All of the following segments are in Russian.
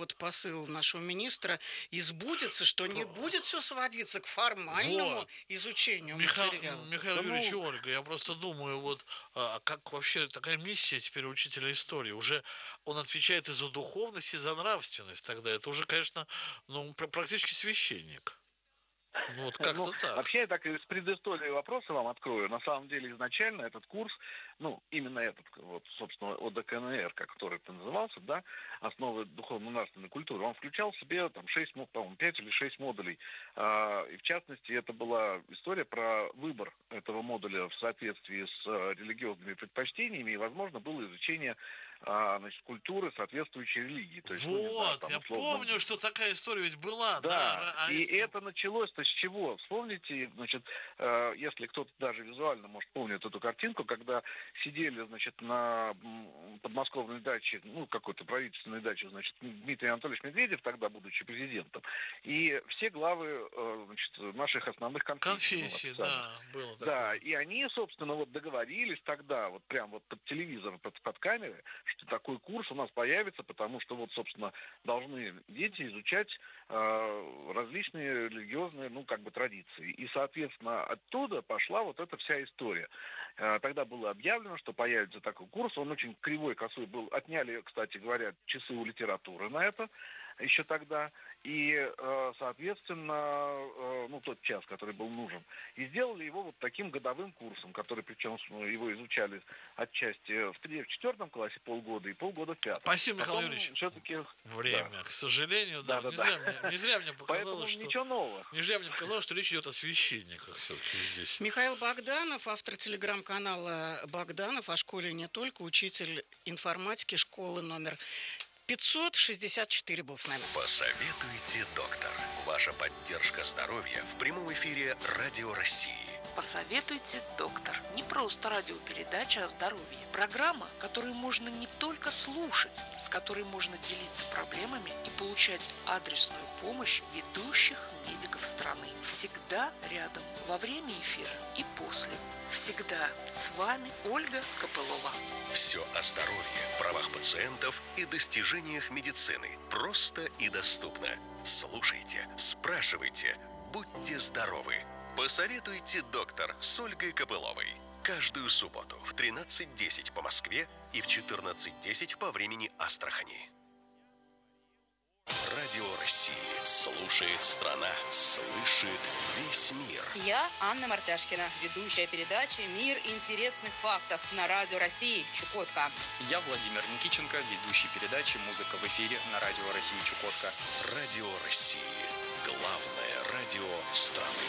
вот посыл нашего министра избудется, что не будет все сводиться к формальному изучению материала. Михаил Юрьевич и Ольга, я просто думаю, вот как вообще такая миссия теперь учителя истории? Уже он отвечает и за духовность, и за нравственность тогда. Это уже, конечно, практически священник. Ну, вот как-то так. Вообще, я так из предыстории вопроса вам открою. На самом деле, изначально этот курс, именно этот, вот, собственно, ОДКНР, который это назывался, да, основы духовно-нравственной культуры, он включал в себе там 5 или 6 модулей. И в частности, это была история про выбор этого модуля в соответствии с религиозными предпочтениями, и, возможно, было изучение культуры соответствующей религии. То есть, я помню, что такая история ведь была. Да, и это началось-то с чего? Вспомните, если кто-то даже визуально, может, помнит эту картинку, когда сидели, на подмосковной даче, какой-то правительственной даче, Дмитрий Анатольевич Медведев, тогда будучи президентом, и все главы, наших основных конфессий, да, было такое. Да, и они, собственно, договорились тогда, прям под телевизор, под камеры, что такой курс у нас появится, потому что, собственно, должны дети изучать различные религиозные, традиции. И, соответственно, оттуда пошла вот эта вся история. Тогда было объявлено, что появится такой курс. Он очень кривой, косой был. Отняли, кстати говоря, часы у литературы на это еще тогда. И, соответственно, тот час, который был нужен. И сделали его вот таким годовым курсом, который, причем, его изучали отчасти в 4 классе полгода и полгода в 5. Спасибо, Михаил Юрьевич. Все-таки время, да. К сожалению, да. Не зря мне показалось, что... ничего нового. Не зря мне показалось, что речь идет о священниках все-таки здесь. Михаил Богданов, автор телеграм-канала «Богданов», о школе не только, учитель информатики школы номер 564 был с нами. Посоветуйте, доктор. Ваша поддержка здоровья в прямом эфире Радио России. Посоветуйте, доктор. Не просто радиопередача о здоровье. Программа, которую можно не только слушать, с которой можно делиться проблемами и получать адресную помощь ведущих медиков страны. Всегда рядом, во время эфира и после. Всегда с вами Ольга Копылова. Все о здоровье, правах пациентов и достижениях медицины. Просто и доступно. Слушайте, спрашивайте, будьте здоровы. Посоветуйте, доктор, с Ольгой Копыловой. Каждую субботу в 13:10 по Москве и в 14:10 по времени Астрахани. Радио России. Слушает страна, слышит весь мир. Я Анна Мартяшкина, ведущая передачи «Мир интересных фактов» на Радио России Чукотка. Я Владимир Никиченко, ведущий передачи «Музыка в эфире» на Радио России Чукотка. Радио России. Главное радио страны.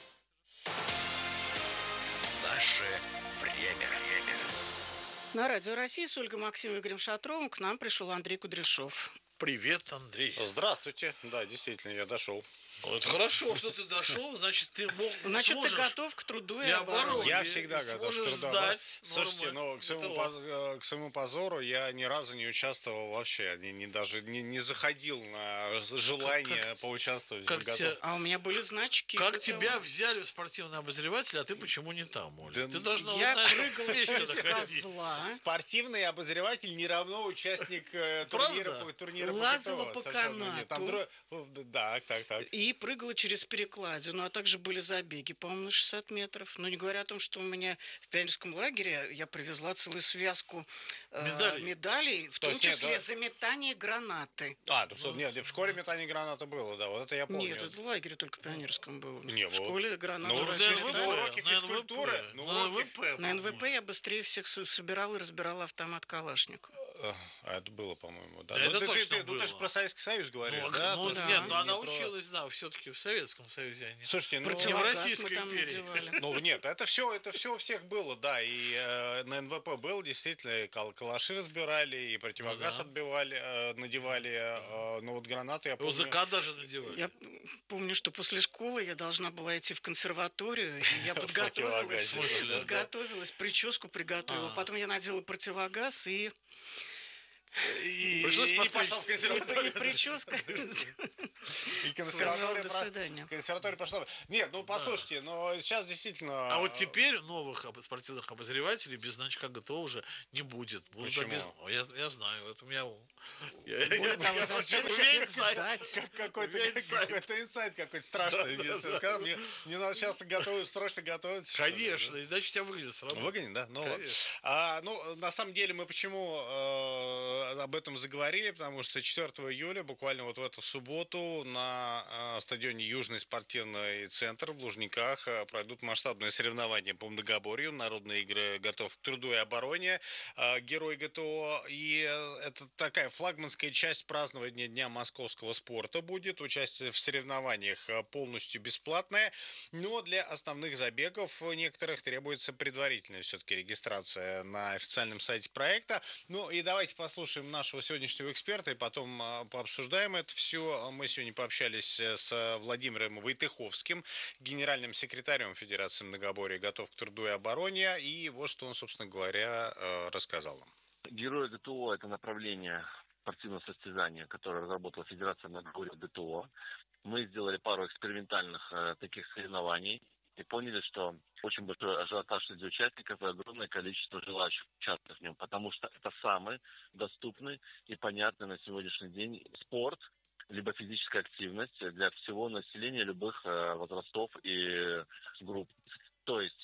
Наше время. На Радио России с Ольгой Максимовой и Игорем Шатровым к нам пришел Андрей Кудряшов. Привет, Андрей. Здравствуйте. Да, действительно, я дошел. Это хорошо, что ты дошел, значит, ты ты готов к труду и обороне. Я всегда готов к труду. Сдать. Слушайте, к своему позору я ни разу не участвовал вообще, даже не заходил на желание поучаствовать. А у меня были значки. Как тебя взяли в спортивный обозреватель, а ты почему не там, Оля? Ты должна я прыгала через козла. Спортивный обозреватель не равно участник турнира. Лазила по канату. Так. И прыгала через перекладину, а также были забеги, по-моему, на 60 метров. Но не говоря о том, что у меня в пионерском лагере я привезла целую связку медалей, в том числе за метание гранаты. Нет, в школе метание гранаты было, да, вот это я помню. Нет, это в лагере только пионерском было. Не, в школе гранаты. На уроке физкультуры. На НВП я быстрее всех собирала и разбирала автомат Калашникова. А это было, по-моему, да. Это точно было. Ты же про Советский Союз говоришь, да? Нет, но она училась, да, все-таки в Советском Союзе. Слушайте, не в Российской империи. Нет, это все у всех было, да. И на НВП был, действительно, калаши разбирали, и противогаз надевали, но вот гранаты, я помню... ОЗК даже надевали. Я помню, что после школы я должна была идти в консерваторию, и я подготовилась, прическу приготовила. Потом я надела противогаз и... Пришлось пошла в консерваторию. И прическа. И консерватория пошла. Нет, ну послушайте, но сейчас действительно... А вот теперь новых спортивных обозревателей без значка ГТО уже не будет. Почему? Я знаю, это у меня... Какой-то инсайт какой-то страшный. Мне надо сейчас срочно готовиться. Конечно, иначе тебя выгонят сразу. Выгонят, да? Ну, ну, на самом деле, мы почему об этом заговорили, потому что 4 июля, буквально вот в эту субботу, на стадионе Южный спортивный центр в Лужниках пройдут масштабные соревнования по многоборью, народные игры «Готов к труду и обороне», «Герой ГТО». И это такая флагманская часть празднования Дня московского спорта будет. Участие в соревнованиях полностью бесплатное, но для основных забегов некоторых требуется предварительная все-таки регистрация на официальном сайте проекта. Ну и давайте послушаем нашего сегодняшнего эксперта и потом пообсуждаем это все. Мы сегодня пообщались с Владимиром Войтыховским, генеральным секретарем Федерации многоборья «Готов к труду и обороне». И вот что он, собственно говоря, рассказал нам. Герои ГТО – это направление спортивного состязания, которое разработала Федерация многоборья ГТО. Мы сделали пару экспериментальных таких соревнований и поняли, что очень большой ажиотаж среди участников и огромное количество желающих участвовать в нем, потому что это самый доступный и понятный на сегодняшний день спорт, либо физическая активность для всего населения любых возрастов и групп. То есть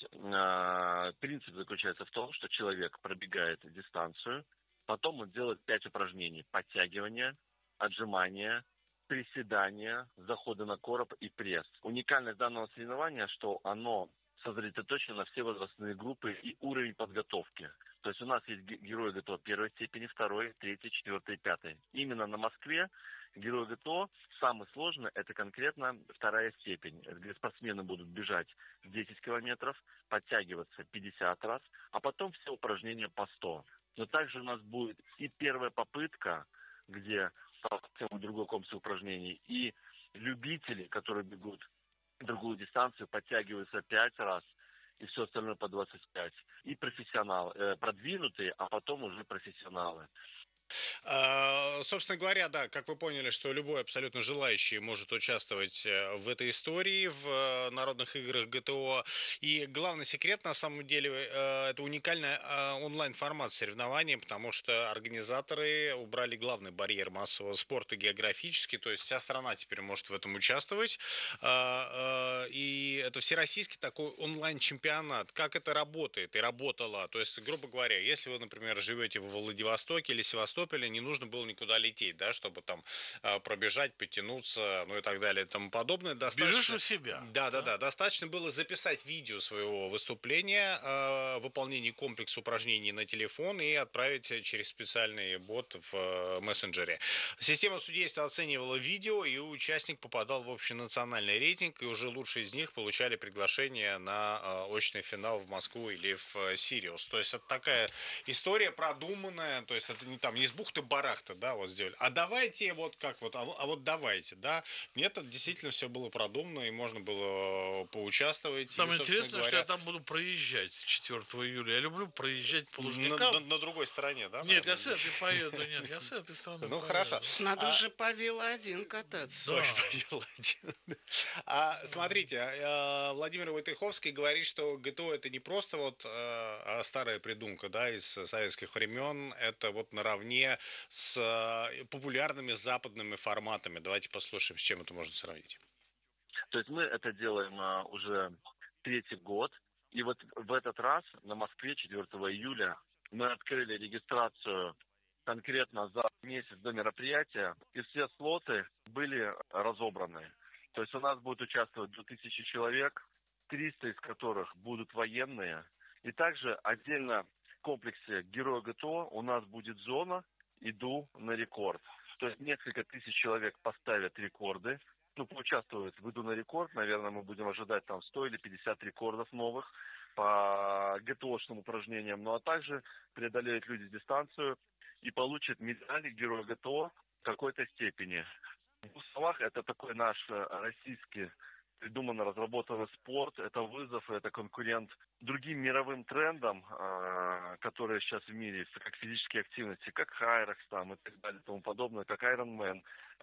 принцип заключается в том, что человек пробегает дистанцию, потом он делает 5 упражнений: подтягивания, отжимания, приседания, заходы на короб и пресс. Уникальность данного соревнования, что оно сосредоточено на все возрастные группы и уровень подготовки. То есть у нас есть герои ГТО первой степени, второй, третьей, четвертой и пятой. Именно на Москве герои ГТО самый сложный — это конкретно вторая степень, где спортсмены будут бежать 10 километров, подтягиваться 50 раз, а потом все упражнения по 100. Но также у нас будет и первая попытка, где совсем другой комплекс упражнений, и любители, которые бегут другую дистанцию, подтягиваются 5 раз, и все остальное по 25. И профессионалы, продвинутые, а потом уже профессионалы. Собственно говоря, да, как вы поняли, что любой абсолютно желающий может участвовать в этой истории, в народных играх ГТО. И главный секрет, на самом деле, это уникальный онлайн-формат соревнований, потому что организаторы убрали главный барьер массового спорта географически, то есть вся страна теперь может в этом участвовать. И это всероссийский такой онлайн-чемпионат. Как это работает и работало? То есть, грубо говоря, если вы, например, живете в Владивостоке или Севастополе, не нужно было никуда лететь, да, чтобы там пробежать, подтянуться, ну и так далее и тому подобное. Бежишь у себя. Да. Достаточно было записать видео своего выступления, выполнение комплекса упражнений на телефон и отправить через специальный бот в мессенджере. Система судейства оценивала видео, и участник попадал в общенациональный рейтинг, и уже лучшие из них получали приглашение на очный финал в Москву или в Сириус. То есть это такая история продуманная, то есть это не с бухты-барахта, да, вот сделали. А давайте вот как вот, вот давайте, да. Нет, это действительно все было продумано, и можно было поучаствовать. Самое интересное, что я там буду проезжать 4 июля. Я люблю проезжать по Лужникам. На другой стороне, да? Нет, я с этой поеду, я с этой стороны. Ну, хорошо. Надо уже по Вил-1 кататься. Да, по Вил-1. Смотрите, Владимир Войтыховский говорит, что ГТО это не просто вот старая придумка, да, из советских времен, это вот наравне с популярными западными форматами. Давайте послушаем, с чем это можно сравнить. То есть мы это делаем уже 3-й год. И вот в этот раз на Москве 4 июля мы открыли регистрацию конкретно за месяц до мероприятия, и все слоты были разобраны. То есть у нас будет участвовать 2000 человек, 300 из которых будут военные. И также отдельно в комплексе Героя ГТО у нас будет зона «Иду на рекорд». То есть несколько тысяч человек поставят рекорды, поучаствуют в «Иду на рекорд». Наверное, мы будем ожидать там 100 или 50 рекордов новых по ГТОшным упражнениям. Ну а также преодолеют люди дистанцию и получат медали Героя ГТО в какой-то степени. В двух словах, это такой наш российский придуман, разработан спорт, это вызов, это конкурент другим мировым трендам, которые сейчас в мире, как физические активности, как Хайрекс там и так далее и тому подобное, как Ironman.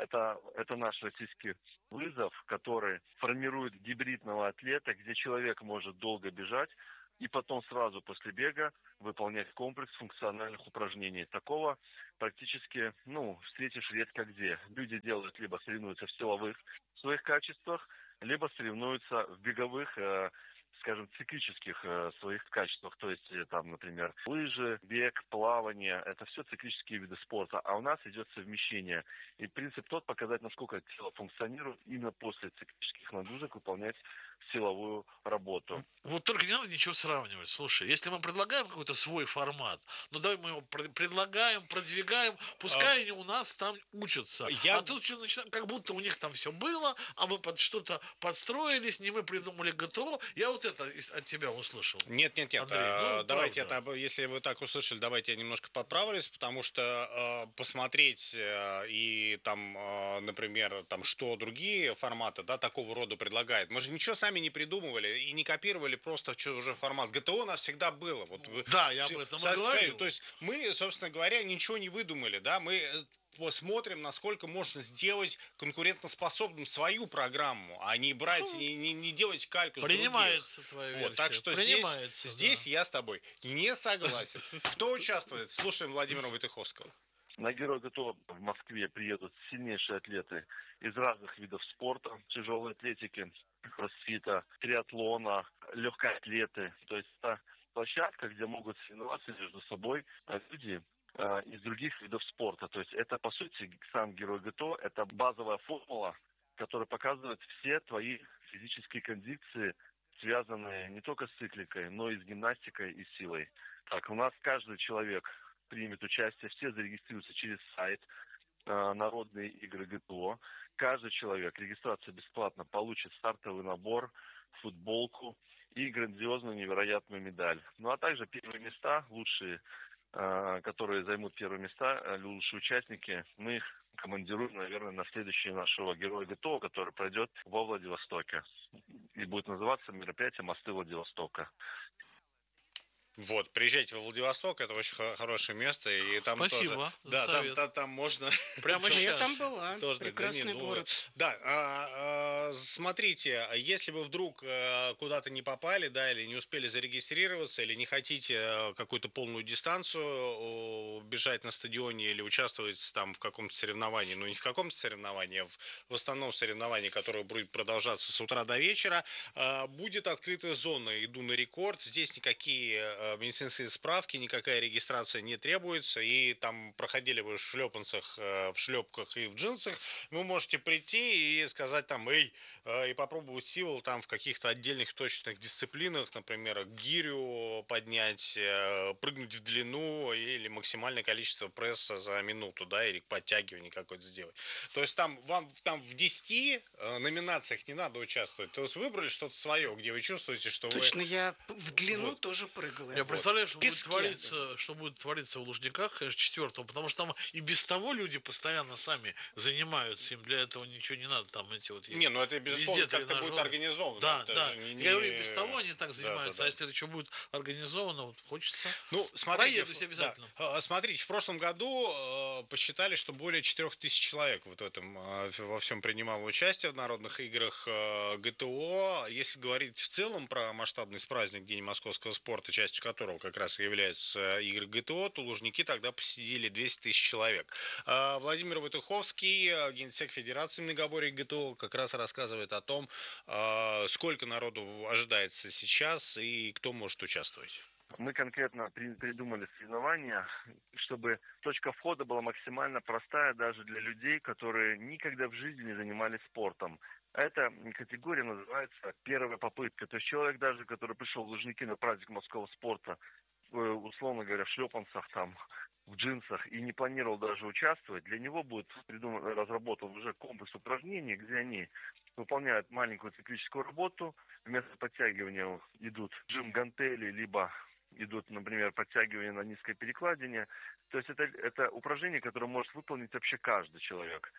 Это наш российский вызов, который формирует гибридного атлета, где человек может долго бежать и потом сразу после бега выполнять комплекс функциональных упражнений. Такого практически, встретишь редко где. Люди делают, либо соревнуются в силовых своих качествах, либо соревнуются в беговых, скажем, циклических своих качествах. То есть, там, например, лыжи, бег, плавание. Это все циклические виды спорта. А у нас идет совмещение. И принцип тот, показать, насколько тело функционирует именно после циклических нагрузок, выполнять силовую работу. Вот только не надо ничего сравнивать. Слушай, если мы предлагаем какой-то свой формат, давай мы его предлагаем, продвигаем, пускай они у нас там учатся. А тут что начинаем, как будто у них там все было, а мы под что-то подстроились, не мы придумали ГТО. Я вот это от тебя услышал. Нет. Андрей, давайте если вы так услышали, давайте я немножко подправлюсь, потому что посмотреть и там, например, там что другие форматы, такого рода предлагают. Мы же ничего сами не придумывали и не копировали просто уже формат. ГТО у нас всегда было. Я об этом и говорю. То есть мы, собственно говоря, ничего не выдумали, мы посмотрим, насколько можно сделать конкурентоспособным свою программу, а не брать, не делать кальку с других. Принимается твоя версия. Так что здесь я с тобой не согласен. Кто участвует? Слушаем Владимира Войтыховского. На Герой ГТО в Москве приедут сильнейшие атлеты из разных видов спорта, тяжелой атлетики, кроссфита, триатлона, легкой атлеты. То есть это площадка, где могут соревноваться между собой люди из других видов спорта. То есть это, по сути, сам Герой ГТО, это базовая формула, которая показывает все твои физические кондиции, связанные не только с цикликой, но и с гимнастикой и силой. Так, у нас каждый человек примет участие, все зарегистрируются через сайт «Народные игры ГТО». Каждый человек, регистрация бесплатно, получит стартовый набор, футболку и грандиозную невероятную медаль. А также первые места, лучшие, которые займут первые места, лучшие участники, мы их командируем, наверное, на следующее нашего Героя ГТО, который пройдет во Владивостоке. И будет называться мероприятие «Мосты Владивостока». Приезжайте во Владивосток, это очень хорошее место, и там спасибо тоже, за совет. Там можно. Прямо сейчас. Я там была. Прекрасный город. Смотрите, если вы вдруг куда-то не попали, или не успели зарегистрироваться, или не хотите какую-то полную дистанцию бежать на стадионе или участвовать там в каком-то соревновании, не в каком-то соревновании, а в основном соревновании, которое будет продолжаться с утра до вечера, будет открытая зона «Иду на рекорд». Здесь никакие медицинские справки, никакая регистрация не требуется, и там проходили вы в шлепанцах, в шлепках и в джинсах, вы можете прийти и сказать там, и попробовать силу там в каких-то отдельных точных дисциплинах, например, гирю поднять, прыгнуть в длину или максимальное количество пресса за минуту, или подтягивание какое-то сделать. То есть там вам в 10 номинациях не надо участвовать, то есть выбрали что-то свое, где вы чувствуете, что Точно, я в длину тоже прыгала. Я представляю, что будет твориться в Лужниках, конечно, 4-го, потому что там и без того люди постоянно сами занимаются, им для этого ничего не надо, там эти вот... это безусловно как-то будет организовано. Да. Я говорю, и без того они так занимаются, а если это еще будет организовано, хочется... Проедусь обязательно. Смотрите, в прошлом году посчитали, что более 4000 человек в этом во всем принимало участие в народных играх ГТО. Если говорить в целом про масштабный праздник День московского спорта, частью которого как раз и являются игры ГТО, то Лужники тогда посетили 200 тысяч человек. Владимир Войтыховский, генсек Федерации многоборий ГТО, как раз рассказывает о том, сколько народу ожидается сейчас и кто может участвовать. Мы конкретно придумали соревнования, чтобы точка входа была максимально простая даже для людей, которые никогда в жизни не занимались спортом. Эта категория называется «первая попытка». То есть человек даже, который пришел в Лужники на праздник морского спорта, условно говоря, в шлепанцах, в джинсах и не планировал даже участвовать, для него будет разработан уже комплекс упражнений, где они выполняют маленькую циклическую работу, вместо подтягивания идут жим-гантели, либо идут, например, подтягивания на низкой перекладине. То есть это упражнение, которое может выполнить вообще каждый человек.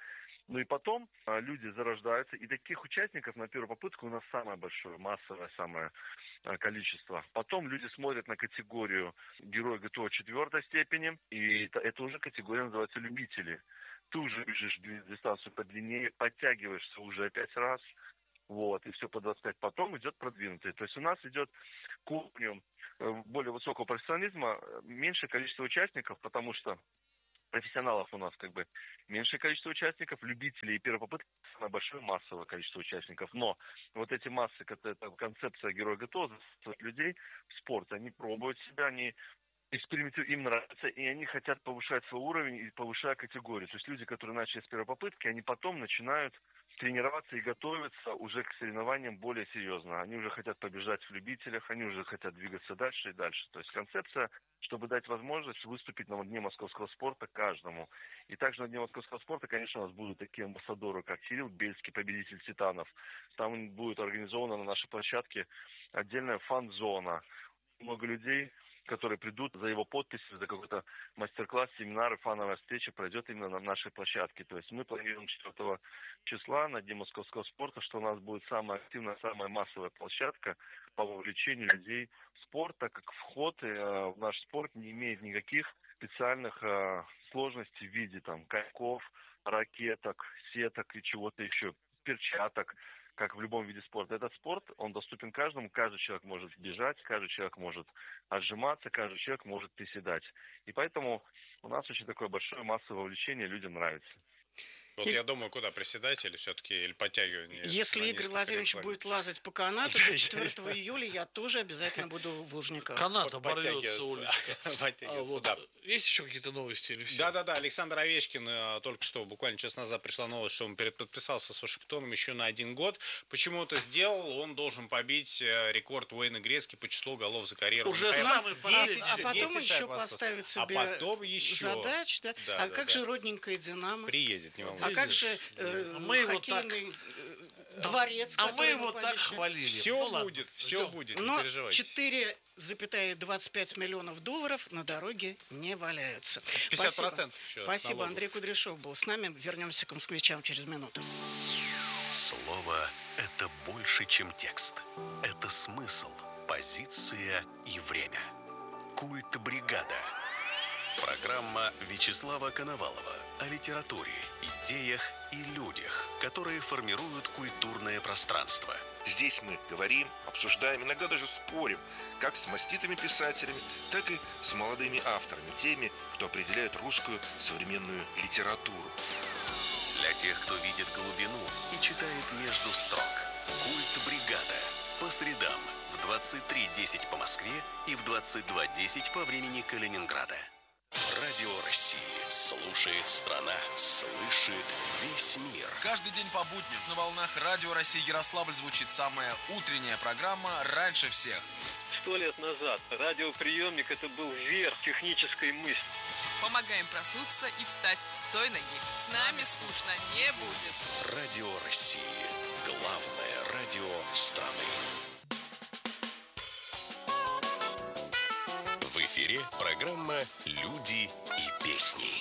Ну и потом люди зарождаются, и таких участников на первую попытку у нас самое большое, массовое самое количество. Потом люди смотрят на категорию Герой ГТО 4 степени, и это уже категория называется любители. Ты уже бежишь дистанцию подлиннее, подтягиваешься уже 5 раз, вот, и все по 25. Потом идет продвинутый. То есть у нас идет к уровню более высокого профессионализма меньшее количество участников, потому что профессионалов у нас как бы меньшее количество участников, любителей и первой попытки самое большое массовое количество участников. Но вот эти массы, это концепция Героя ГТО, людей в спорте, они пробуют себя, они экспериментируют, им нравится, и они хотят повышать свой уровень и повышать категорию. То есть люди, которые начали с первой попытки, они потом начинают тренироваться и готовиться уже к соревнованиям более серьезно. Они уже хотят побеждать в любителях, они уже хотят двигаться дальше и дальше. То есть концепция, чтобы дать возможность выступить на Дне московского спорта каждому. И также на Дне московского спорта, конечно, у нас будут такие амбассадоры, как Кирилл Бельский, победитель «Титанов». Там будет организована на нашей площадке отдельная фан-зона. Много людей, которые придут за его подписью, за какой-то мастер-класс, семинар, фановая встреча пройдет именно на нашей площадке. То есть мы планируем 4 числа на Дне московского спорта, что у нас будет самая активная, самая массовая площадка по вовлечению людей в спорт, так как вход в наш спорт не имеет никаких специальных сложностей в виде там кайков, ракеток, сеток и чего-то еще, перчаток, как в любом виде спорта. Этот спорт, он доступен каждому, каждый человек может бежать, каждый человек может отжиматься, каждый человек может приседать. И поэтому у нас очень такое большое массовое вовлечение, людям нравится. Вот я думаю, куда приседать или все-таки или подтягивание? Если Игорь Владимирович будет лазать по канату, то 4 июля я тоже обязательно буду в Лужниках. Канат оборвется, Олечка. Есть еще какие-то новости или все? Да. Александр Овечкин только что, буквально час назад пришла новость, что он подписался с Вашингтоном еще на 1 год. Почему это сделал? Он должен побить рекорд Уэйна Грецки по числу голов за карьеру. Уже самый 10, а потом еще поставить себе задач. Да? А как же родненькая «Динамо»? Приедет, не волнуйтесь. А как же хоккейный дворец, а мы его так хвалили. Все будет, не переживайте. 4,25 миллионов долларов на дороге не валяются. 50% еще. Спасибо. Андрей Кудряшов был с нами. Вернемся к москвичам через минуту. Слово – это больше, чем текст. Это смысл, позиция и время. Культ бригада. Программа Вячеслава Коновалова о литературе, идеях и людях, которые формируют культурное пространство. Здесь мы говорим, обсуждаем, иногда даже спорим, как с маститыми писателями, так и с молодыми авторами, теми, кто определяет русскую современную литературу. Для тех, кто видит глубину и читает между строк. Культ бригада. По средам в 23:10 по Москве и в 22:10 по времени Калининграда. Радио России. Слушает страна. Слышит весь мир. Каждый день по будням на волнах Радио России Ярославль звучит самая утренняя программа «Раньше всех». 100 лет назад радиоприемник – это был верх технической мысли. Помогаем проснуться и встать с той ноги. С нами скучно не будет. Радио России. Главное радио страны. В эфире программа «Люди и песни».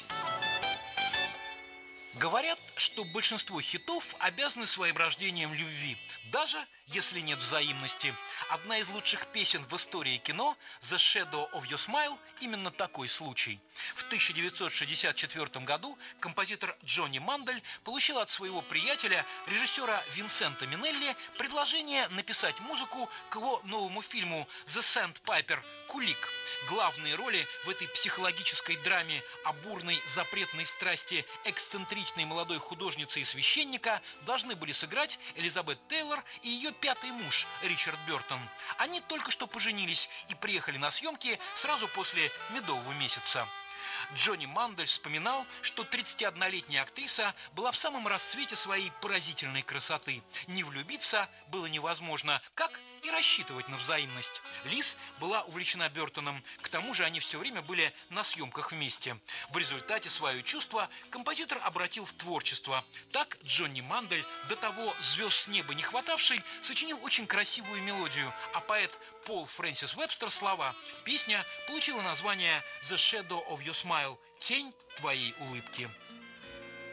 Говорят, что большинство хитов обязаны своим рождением любви, даже если нет взаимности. Одна из лучших песен в истории кино «The Shadow of Your Smile» именно такой случай. В 1964 году композитор Джонни Мандель получил от своего приятеля, режиссера Винсента Минелли, предложение написать музыку к его новому фильму «The Sandpiper» «Кулик». Главные роли в этой психологической драме о бурной запретной страсти эксцентричной молодой художницы и священника должны были сыграть Элизабет Тейлор и ее пятый муж Ричард Бёртон. Они только что поженились и приехали на съемки сразу после медового месяца. Джонни Мандель вспоминал, что 31-летняя актриса была в самом расцвете своей поразительной красоты. Не влюбиться было невозможно, как и рассчитывать на взаимность. Лиз была увлечена Бёртоном, к тому же они все время были на съемках вместе. В результате свое чувство композитор обратил в творчество. Так Джонни Мандель, до того звезд с неба не хватавший, сочинил очень красивую мелодию, а поэт Пол Фрэнсис Вебстер слова. Песня получила название «The Shadow of Your Smile» – «Тень твоей улыбки».